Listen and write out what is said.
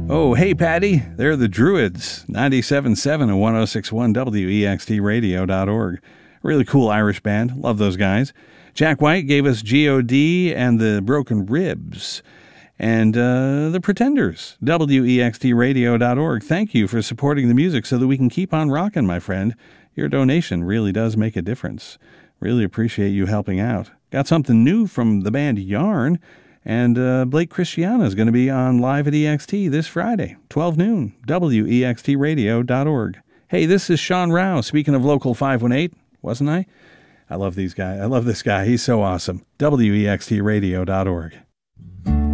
Oh, hey, Patty. They're the Druids, 97.7 and 106.1 WEXTradio.org. Really cool Irish band. Love those guys. Jack White gave us G.O.D. and the Broken Ribs. And the Pretenders, WEXTradio.org. Thank you for supporting the music so that we can keep on rocking, my friend. Your donation really does make a difference. Really appreciate you helping out. Got something new from the band Yarn. And Blake Christiana is going to be on Live at EXT this Friday, 12 noon, WEXTradio.org. Hey, this is Sean Rao, speaking of Local 518, wasn't I? I love these guys. I love this guy. He's so awesome. WEXTradio.org.